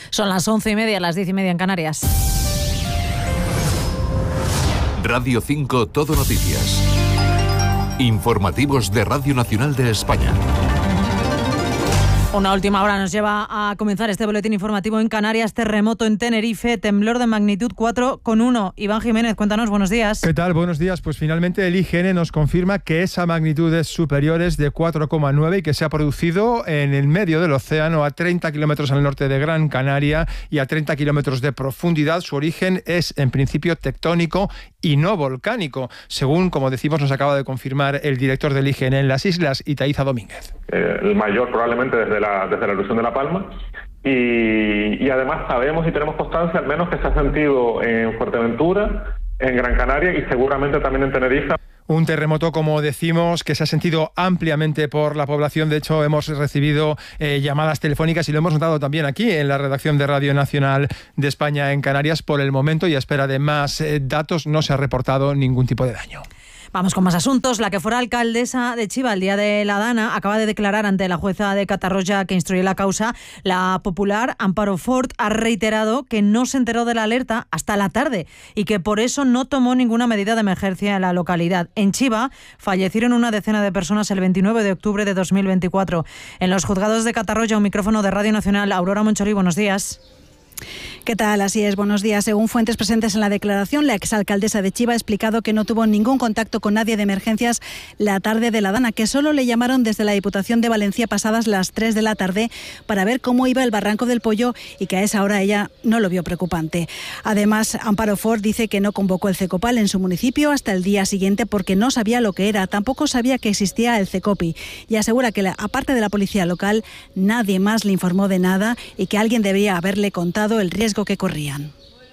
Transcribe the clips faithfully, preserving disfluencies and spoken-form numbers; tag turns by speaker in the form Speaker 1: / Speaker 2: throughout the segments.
Speaker 1: Son las once y media, las diez y media en Canarias.
Speaker 2: Radio cinco Todo Noticias. Informativos de Radio Nacional de España.
Speaker 1: Una última hora nos lleva a comenzar este boletín informativo en Canarias. Terremoto en Tenerife, temblor de magnitud cuatro coma uno. Iván Jiménez, cuéntanos, buenos días.
Speaker 3: ¿Qué tal? Buenos días. Pues finalmente el I G N nos confirma que esa magnitud es superior, es de cuatro coma nueve y que se ha producido en el medio del océano, a treinta kilómetros al norte de Gran Canaria y a treinta kilómetros de profundidad. Su origen es en principio tectónico y no volcánico, según, como decimos, nos acaba de confirmar el director del I G N en las islas, Itaiza Domínguez.
Speaker 4: Eh, el mayor probablemente desde la, desde la erupción de La Palma, y, y además sabemos y tenemos constancia al menos que se ha sentido en Fuerteventura, en Gran Canaria y seguramente también en Tenerife.
Speaker 3: Un terremoto, como decimos, que se ha sentido ampliamente por la población. De hecho, hemos recibido eh, llamadas telefónicas y lo hemos notado también aquí en la redacción de Radio Nacional de España en Canarias. Por el momento, y a espera de más eh, datos, no se ha reportado ningún tipo de daño.
Speaker 1: Vamos con más asuntos. La que fuera alcaldesa de Chiva el día de la Dana acaba de declarar ante la jueza de Catarroja que instruye la causa. La popular Amparo Fort ha reiterado que no se enteró de la alerta hasta la tarde y que por eso no tomó ninguna medida de emergencia en la localidad. En Chiva fallecieron una decena de personas el veintinueve de octubre de dos mil veinticuatro. En los juzgados de Catarroja, un micrófono de Radio Nacional. Aurora Monchori, buenos días.
Speaker 5: ¿Qué tal? Así es, buenos días. Según fuentes presentes en la declaración, la exalcaldesa de Chiva ha explicado que no tuvo ningún contacto con nadie de emergencias la tarde de la Dana, que solo le llamaron desde la Diputación de Valencia pasadas las tres de la tarde para ver cómo iba el Barranco del Pollo y que a esa hora ella no lo vio preocupante. Además, Amparo Fort dice que no convocó el CECOPAL en su municipio hasta el día siguiente porque no sabía lo que era, tampoco sabía que existía el CECOPI y asegura que, aparte de la policía local, nadie más le informó de nada y que alguien debería haberle contado el riesgo que corrían.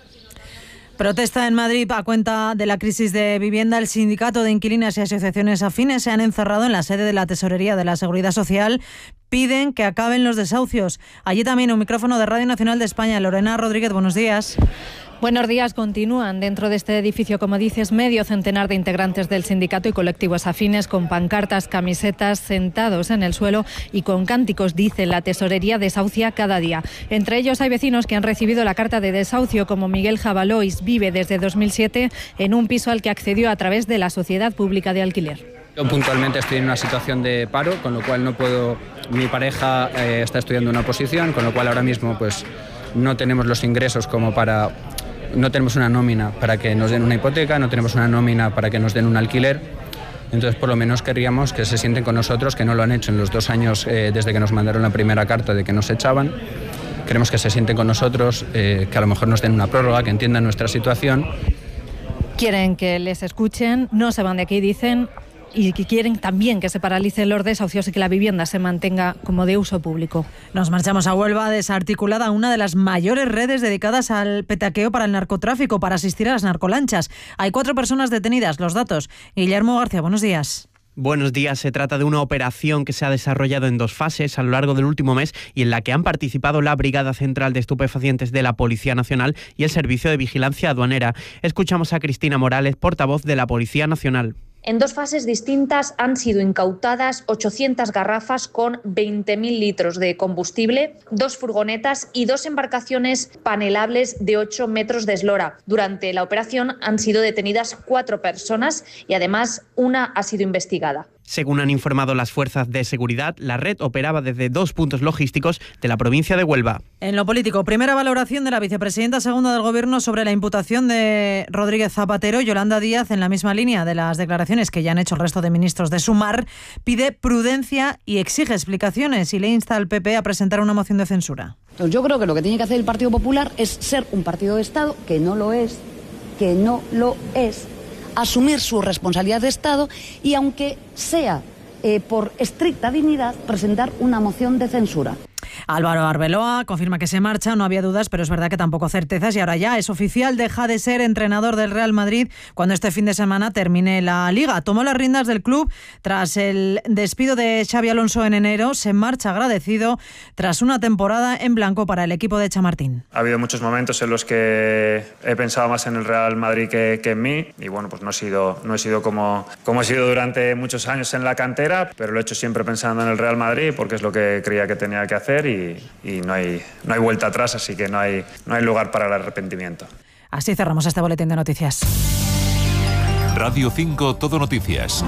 Speaker 1: Protesta en Madrid a cuenta de la crisis de vivienda. El sindicato de inquilinas y asociaciones afines se han encerrado en la sede de la Tesorería de la Seguridad Social. Piden que acaben los desahucios. Allí también un micrófono de Radio Nacional de España. Lorena Rodríguez, buenos días.
Speaker 6: Buenos días. Continúan dentro de este edificio, como dices, medio centenar de integrantes del sindicato y colectivos afines con pancartas, camisetas, sentados en el suelo y con cánticos. Dice la tesorería desahucia cada día. Entre ellos hay vecinos que han recibido la carta de desahucio, como Miguel Jabalois. Vive desde dos mil siete en un piso al que accedió a través de la Sociedad Pública de Alquiler.
Speaker 7: Yo puntualmente estoy en una situación de paro, con lo cual no puedo. Mi pareja eh, está estudiando una oposición, con lo cual ahora mismo pues no tenemos los ingresos como para. No tenemos una nómina para que nos den una hipoteca, no tenemos una nómina para que nos den un alquiler. Entonces, por lo menos querríamos que se sienten con nosotros, que no lo han hecho en los dos años eh, desde que nos mandaron la primera carta de que nos echaban. Queremos que se sienten con nosotros, eh, que a lo mejor nos den una prórroga, que entiendan nuestra situación.
Speaker 6: Quieren que les escuchen, no se van de aquí, dicen, y que quieren también que se paralicen los desahucios y que la vivienda se mantenga como de uso público.
Speaker 1: Nos marchamos a Huelva, desarticulada una de las mayores redes dedicadas al petaqueo para el narcotráfico, para asistir a las narcolanchas. Hay cuatro personas detenidas. Los datos. Guillermo García, buenos días.
Speaker 8: Buenos días. Se trata de una operación que se ha desarrollado en dos fases a lo largo del último mes y en la que han participado la Brigada Central de Estupefacientes de la Policía Nacional y el Servicio de Vigilancia Aduanera. Escuchamos a Cristina Morales, portavoz de la Policía Nacional.
Speaker 9: En dos fases distintas han sido incautadas ochocientas garrafas con veinte mil litros de combustible, dos furgonetas y dos embarcaciones panelables de ocho metros de eslora. Durante la operación han sido detenidas cuatro personas y además una ha sido investigada.
Speaker 8: Según han informado las fuerzas de seguridad, la red operaba desde dos puntos logísticos de la provincia de Huelva.
Speaker 1: En lo político, primera valoración de la vicepresidenta segunda del Gobierno sobre la imputación de Rodríguez Zapatero. Yolanda Díaz, en la misma línea de las declaraciones que ya han hecho el resto de ministros de Sumar, pide prudencia y exige explicaciones y le insta al P P a presentar una moción de censura.
Speaker 10: Yo creo que lo que tiene que hacer el Partido Popular es ser un partido de Estado, que no lo es, que no lo es, asumir su responsabilidad de Estado y, aunque sea eh, por estricta dignidad, presentar una moción de censura.
Speaker 1: Álvaro Arbeloa confirma que se marcha, no había dudas, pero es verdad que tampoco certezas y ahora ya es oficial, deja de ser entrenador del Real Madrid cuando este fin de semana termine la Liga. Tomó las riendas del club tras el despido de Xabi Alonso en enero, se marcha agradecido tras una temporada en blanco para el equipo de Chamartín.
Speaker 11: Ha habido muchos momentos en los que he pensado más en el Real Madrid que, que en mí y bueno, pues no he sido, no he sido como, como he sido durante muchos años en la cantera, pero lo he hecho siempre pensando en el Real Madrid porque es lo que creía que tenía que hacer y y, y no hay, no hay vuelta atrás, así que no hay, no hay lugar para el arrepentimiento.
Speaker 1: Así cerramos este boletín de noticias.
Speaker 2: Radio cinco Todo Noticias.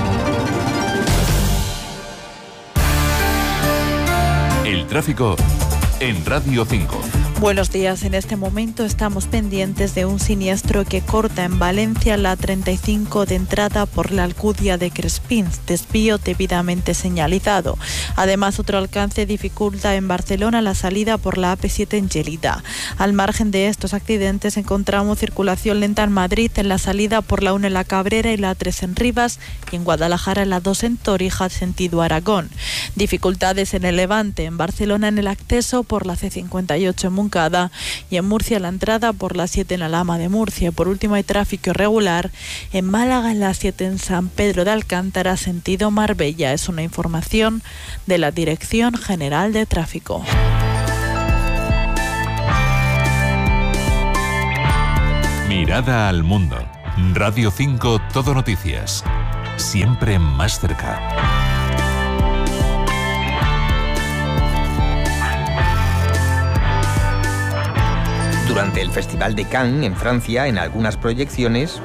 Speaker 2: El tráfico en Radio cinco.
Speaker 12: Buenos días. En este momento estamos pendientes de un siniestro que corta en Valencia la treinta y cinco de entrada por la Alcudia de Crespins, desvío debidamente señalizado. Además, otro alcance dificulta en Barcelona la salida por la A P siete en Gelida. Al margen de estos accidentes, encontramos circulación lenta en Madrid en la salida por la uno en La Cabrera y la tres en Rivas, y en Guadalajara la dos en Torija, sentido Aragón. Dificultades en el Levante, en Barcelona en el acceso por la C cincuenta y ocho en Moncada, y en Murcia la entrada por la siete en Alhama de Murcia. Por último, hay tráfico irregular en Málaga en la siete en San Pedro de Alcántara, sentido Marbella. Es una información de la Dirección General de Tráfico.
Speaker 2: Mirada al mundo. Radio cinco Todo Noticias. Siempre más cerca.
Speaker 13: Durante el Festival de Cannes, en Francia, en algunas proyecciones,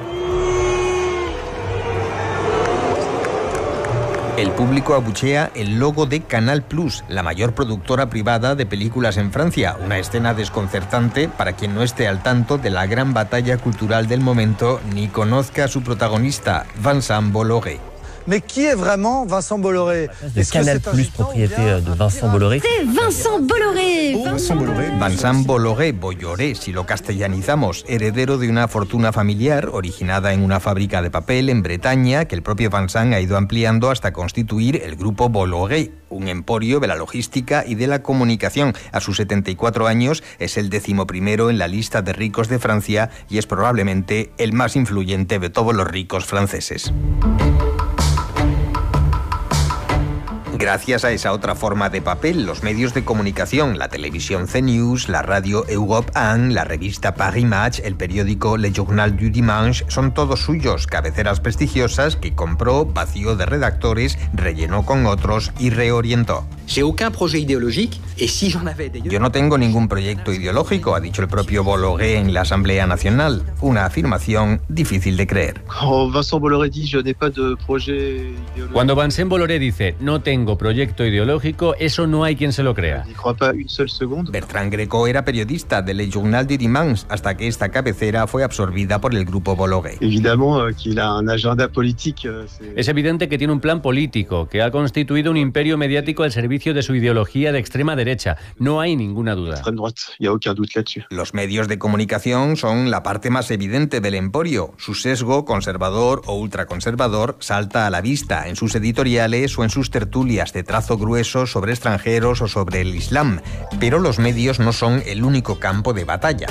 Speaker 13: el público abuchea el logo de Canal Plus, la mayor productora privada de películas en Francia. Una escena desconcertante para quien no esté al tanto de la gran batalla cultural del momento ni conozca a su protagonista, Vincent Bolloré.
Speaker 14: Mais qui est vraiment Vincent Bolloré?
Speaker 15: De Canal Plus, propriété de Vincent Bolloré.
Speaker 16: C'est Vincent Bolloré.
Speaker 14: Vincent Bolloré.
Speaker 13: Vincent Bolloré, Bolloré, si lo castellanizamos, heredero de una fortuna familiar originada en una fábrica de papel en Bretaña, que el propio Vincent ha ido ampliando hasta constituir el grupo Bolloré, un emporio de la logística y de la comunicación. A sus setenta y cuatro años es el decimoprimero en la lista de ricos de Francia y es probablemente el más influyente de todos los ricos franceses. Gracias a esa otra forma de papel, los medios de comunicación, la televisión C News, la radio Europe uno, la revista Paris Match, el periódico Le Journal du Dimanche, son todos suyos, cabeceras prestigiosas que compró, vació de redactores, rellenó con otros y reorientó. Yo no tengo ningún proyecto ideológico, ha dicho el propio Bolloré en la Asamblea Nacional. Una afirmación difícil de creer.
Speaker 17: Cuando Vincent Bolloré dice no tengo proyecto ideológico, eso no hay quien se lo crea.
Speaker 13: Bertrand Greco era periodista de Le Journal du Dimanche hasta que esta cabecera fue absorbida por el grupo Bolloré.
Speaker 17: Es evidente que tiene un plan político, que ha constituido un imperio mediático al servicio de su ideología de extrema derecha. No hay ninguna duda.
Speaker 13: Los medios de comunicación son la parte más evidente del emporio. Su sesgo conservador o ultraconservador salta a la vista en sus editoriales o en sus tertulias de trazo grueso sobre extranjeros o sobre el Islam. Pero los medios no son el único campo de batalla.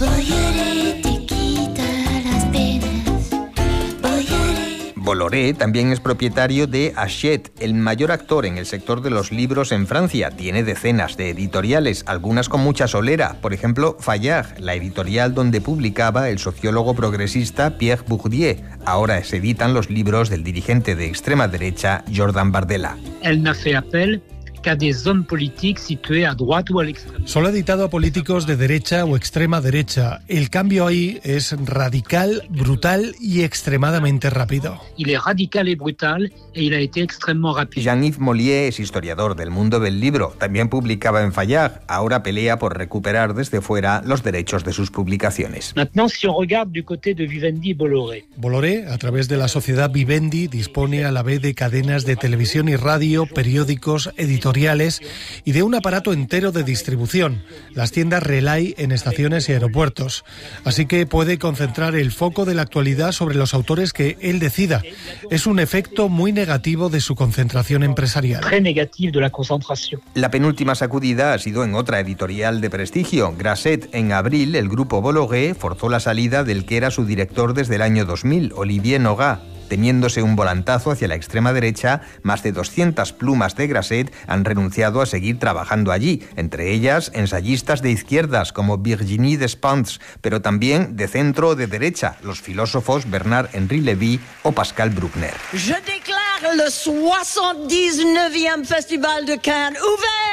Speaker 13: Bolloré también es propietario de Hachette, el mayor actor en el sector de los libros en Francia. Tiene decenas de editoriales, algunas con mucha solera. Por ejemplo, Fayard, la editorial donde publicaba el sociólogo progresista Pierre Bourdieu. Ahora se editan los libros del dirigente de extrema derecha Jordan Bardella.
Speaker 18: Elle n'a fait appel qu'à des hommes politiques situés à droite ou à l'extrême.
Speaker 19: Solo ha editado a políticos de derecha o extrema derecha. El cambio ahí es radical, brutal y extremadamente rápido.
Speaker 18: Il est radical et brutal et il a été extrêmement rapide.
Speaker 13: Jean-Yves Mollier es historiador del mundo del libro. También publicaba en Fayard. Ahora pelea por recuperar desde fuera los derechos de sus publicaciones.
Speaker 18: Maintenant, si on regarde du côté de Vivendi y Bolloré.
Speaker 19: Bolloré, a través de la sociedad Vivendi, dispone a la vez de cadenas de televisión y radio, periódicos, editoriales y de un aparato entero de distribución, las tiendas Relay en estaciones y aeropuertos. Así que puede concentrar el foco de la actualidad sobre los autores que él decida. Es un efecto muy negativo de su concentración empresarial.
Speaker 18: Très négatif de la concentration.
Speaker 13: La penúltima sacudida ha sido en otra editorial de prestigio, Grasset. En abril, el grupo Bolloré forzó la salida del que era su director desde el año dos mil, Olivier Nogat. Teniéndose un volantazo hacia la extrema derecha, más de doscientas plumas de Grasset han renunciado a seguir trabajando allí, entre ellas ensayistas de izquierdas como Virginie Despentes, pero también de centro o de derecha, los filósofos Bernard-Henri Lévy o Pascal Bruckner.
Speaker 20: Je déclare le soixante-dix-neuvième Festival de Cannes ouvert.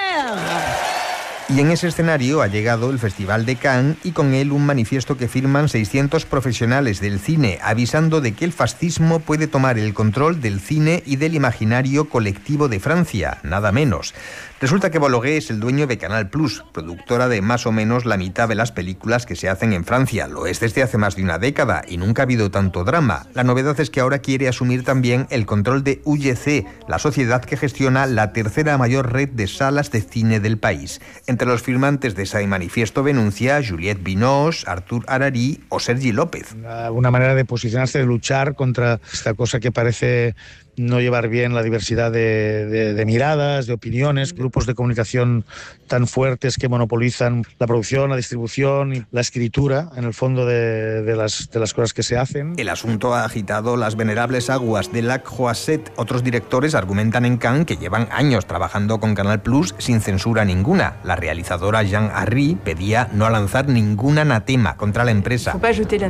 Speaker 13: Y en ese escenario ha llegado el Festival de Cannes y con él un manifiesto que firman seiscientos profesionales del cine, avisando de que el fascismo puede tomar el control del cine y del imaginario colectivo de Francia, nada menos. Resulta que Bologué es el dueño de Canal Plus, productora de más o menos la mitad de las películas que se hacen en Francia. Lo es desde hace más de una década y nunca ha habido tanto drama. La novedad es que ahora quiere asumir también el control de U G C, la sociedad que gestiona la tercera mayor red de salas de cine del país. Entre los firmantes de ese manifiesto denuncia Juliette Binoche, Artur Harari o Sergi López.
Speaker 20: Una manera de posicionarse, de luchar contra esta cosa que parece no llevar bien la diversidad de, de, de miradas, de opiniones, grupos de comunicación tan fuertes que monopolizan la producción, la distribución y la escritura, en el fondo, de, de, las, de las cosas que se hacen.
Speaker 13: El asunto ha agitado las venerables aguas de Lac Croisset. Otros directores argumentan en Cannes que llevan años trabajando con Canal Plus sin censura ninguna. La realizadora Jean Harry pedía no lanzar ningún anatema contra la empresa.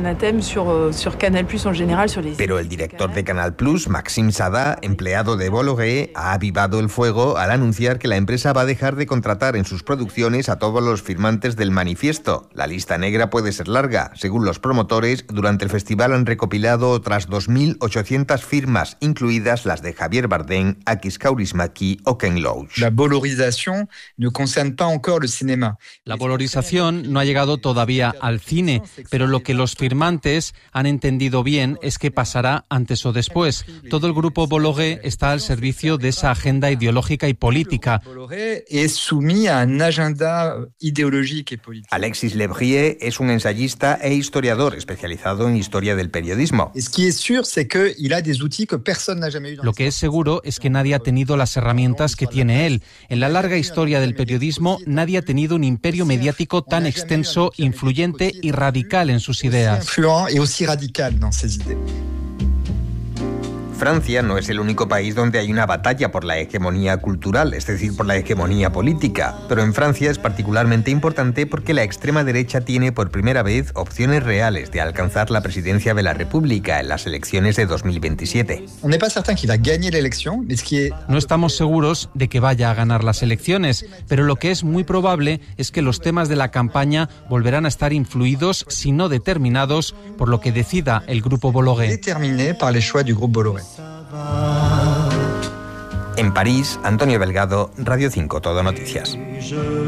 Speaker 13: Pero el director de Canal Plus, Maxime Sada, empleado de Bologué, ha avivado el fuego al anunciar que la empresa va a dejar de contratar en sus producciones a todos los firmantes del manifiesto. La lista negra puede ser larga. Según los promotores, durante el festival han recopilado otras dos mil ochocientas firmas, incluidas las de Javier Bardem, Akis Kaurismäki o Ken Loach.
Speaker 21: La valorización no concerne pas encore le cinéma.
Speaker 22: La valorización no ha llegado todavía al cine, pero lo que los firmantes han entendido bien es que pasará antes o después. Todo el grupo Bologué está al servicio de esa agenda ideológica y política.
Speaker 21: Es soumis a un agenda ideológico y político.
Speaker 13: Alexis Lebrie es un ensayista e historiador especializado en historia del periodismo.
Speaker 22: Lo que es seguro es que nadie ha tenido las herramientas que tiene él. En la larga historia del periodismo, nadie ha tenido un imperio mediático tan extenso, influyente y radical en sus ideas.
Speaker 13: Francia no es el único país donde hay una batalla por la hegemonía cultural, es decir, por la hegemonía política. Pero en Francia es particularmente importante porque la extrema derecha tiene por primera vez opciones reales de alcanzar la presidencia de la República en las elecciones de dos mil veintisiete.
Speaker 22: No estamos seguros de que vaya a ganar las elecciones, pero lo que es muy probable es que los temas de la campaña volverán a estar influidos, si no determinados, por lo que decida el grupo Bologué.
Speaker 13: En París, Antonio Delgado, Radio cinco Todo Noticias.